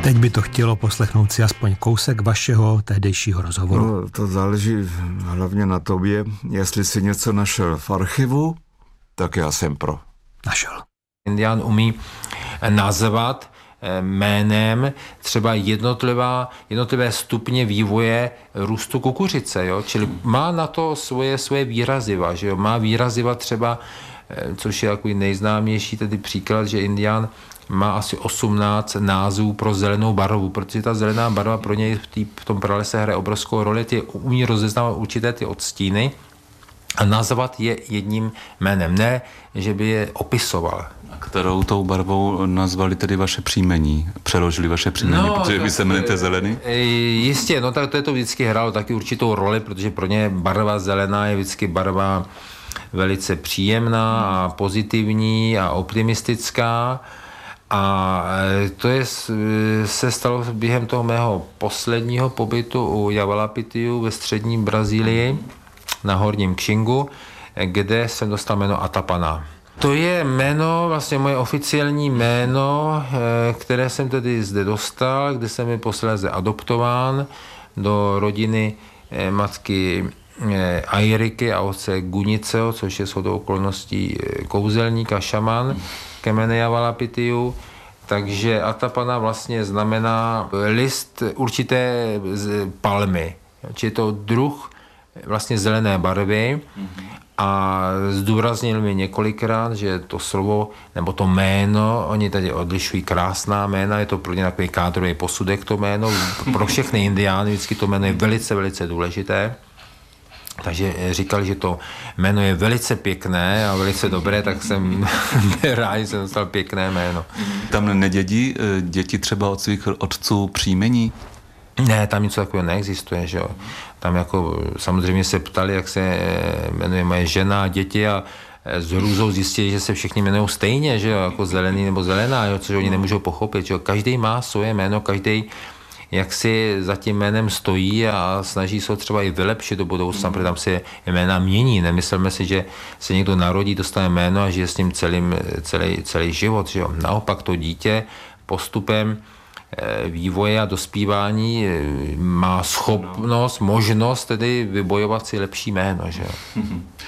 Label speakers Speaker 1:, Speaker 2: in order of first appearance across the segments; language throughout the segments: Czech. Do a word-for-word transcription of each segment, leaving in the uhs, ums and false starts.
Speaker 1: Teď by to chtělo poslechnout si aspoň kousek vašeho tehdejšího rozhovoru.
Speaker 2: No, to záleží hlavně na tobě. Jestli si něco našel v archivu, tak já jsem pro.
Speaker 1: Našel.
Speaker 3: Indián umí nazvat jménem třeba jednotlivá, jednotlivé stupně vývoje růstu kukuřice, jo? Čili má na to svoje, svoje výraziva, že jo? Má výraziva třeba, což je takový nejznámější tedy příklad, že Indián má asi osmnáct názvů pro zelenou barvu, protože ta zelená barva pro něj v, tý, v tom pralese hraje obrovskou roli, ty umí rozeznávat určité ty odstíny a nazvat je jedním jménem, ne, že by je opisoval.
Speaker 4: A kterou tou barvou nazvali tedy vaše příjmení? Přeložili vaše příjmení, no, protože vy se jmenujete Zelený?
Speaker 3: Jistě, no tak to je to vždycky hrálo taky určitou roli, protože pro ně barva zelená je vždycky barva velice příjemná a pozitivní a optimistická. A to je, se stalo během toho mého posledního pobytu u Javalapitiu ve střední Brazílii na Horním Kšingu, kde jsem dostal jméno Atapana. To je jméno, vlastně moje oficiální jméno, které jsem tedy zde dostal, kde jsem byl posléze adoptován do rodiny matky Airiky a otce Guniceo, což je shodou okolností kouzelník a šaman kmene Javalapitiu. Takže Atapana vlastně znamená list určité palmy. Či je to druh vlastně zelené barvy a zdůraznil mi několikrát, že to slovo nebo to jméno, oni tady odlišují krásná jména, je to pro ně takový kádrový posudek to jméno, pro všechny indiány vždycky to jméno je velice, velice důležité. Takže říkali, že to jméno je velice pěkné a velice dobré, tak jsem rád, že jsem dostal pěkné jméno.
Speaker 4: Tam nedědí děti třeba od svých otců příjmení?
Speaker 3: Ne, tam něco takového neexistuje, že jo. Tam jako samozřejmě se ptali, jak se jmenuje moje žena a děti a s hrůzou zjistili, že se všichni jmenují stejně, že jo, jako zelený nebo zelená, jo, což oni nemůžou pochopit, že jo. Každý má svoje jméno, každý jak si za tím jménem stojí a snaží se ho třeba i vylepšit do budoucna, protože tam se jména mění. Nemyslíme si, že se někdo narodí, dostane jméno a žije s ním celým, celý, celý život. Že jo? Naopak to dítě postupem vývoje a dospívání má schopnost, možnost tedy vybojovat si lepší jméno. Že jo?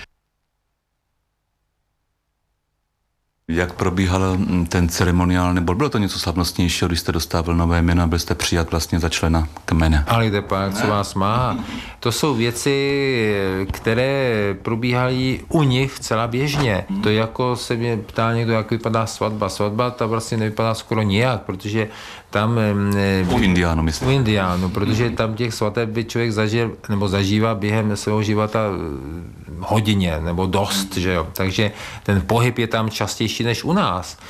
Speaker 4: Jak probíhal ten ceremoniál, nebo bylo to něco slavnostnějšího, když jste dostával nové jméno a byl jste přijat vlastně za člena kmene?
Speaker 3: Ale jde pak, co vás má. To jsou věci, které probíhaly u nich celá běžně. To jako se mě ptá někdo, jak vypadá svatba. Svatba ta vlastně nevypadá skoro nijak, protože tam...
Speaker 4: U Indiánů, myslím.
Speaker 3: U Indiánů, protože tam těch svateb by člověk zažil, nebo zažívá během svého života hodně, nebo dost, že jo. Takže ten pohyb je tam častější než u nás.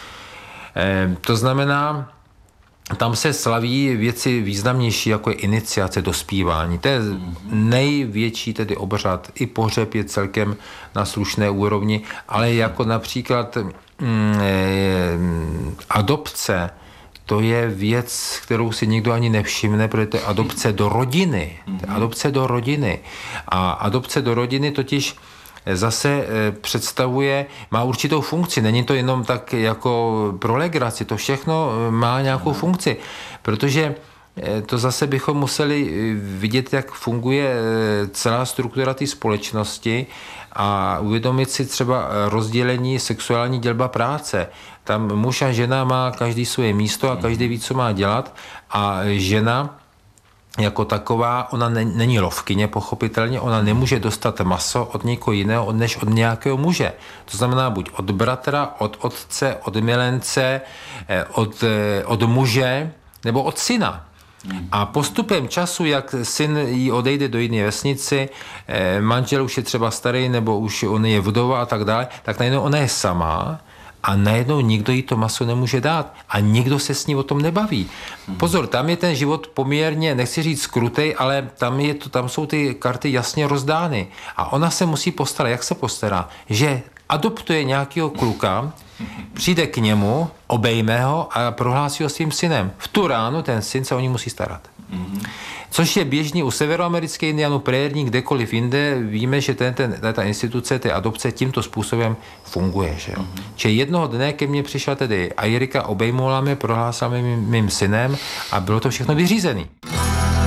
Speaker 3: E, to znamená, tam se slaví věci významnější, jako je iniciace do zpívání. To je největší tedy obřad. I pohřeb je celkem na slušné úrovni, ale jako například mm, e, adopce, to je věc, kterou si nikdo ani nevšimne, protože to je adopce do rodiny. To je adopce do rodiny. A adopce do rodiny totiž zase představuje, má určitou funkci. Není to jenom tak jako pro legraci, to všechno má nějakou funkci. Protože to zase bychom museli vidět, jak funguje celá struktura té společnosti a uvědomit si třeba rozdělení sexuální dělba práce. Tam muž a žena má každý svoje místo a každý ví, co má dělat a žena jako taková, ona ne, není lovkyně, pochopitelně, ona nemůže dostat maso od někoho jiného, než od nějakého muže. To znamená buď od bratra, od otce, od milence, od, od muže, nebo od syna. A postupem času, jak syn jí odejde do jiné vesnici, manžel už je třeba starý, nebo už on je vdova a tak dále, tak najednou ona je sama a najednou nikdo jí to maso nemůže dát a nikdo se s ní o tom nebaví. Pozor, tam je ten život poměrně, nechci říct krutej, ale tam, je to, tam jsou ty karty jasně rozdány. A ona se musí postarat. Jak se postará? Že adoptuje nějakého kluka, přijde k němu, obejme ho a prohlásí ho svým synem. V tu ránu ten syn se o ní musí starat. Což je běžný u severoamerických indiánů, prairie, kdekoliv jinde. Víme, že ten, ten, ta instituce té adopce tímto způsobem funguje. Že jo? Mm-hmm. Čiže jednoho dne ke mně přišla tedy Airika, obejmula mě, prohlásila mě mým, mým synem a bylo to všechno vyřízené.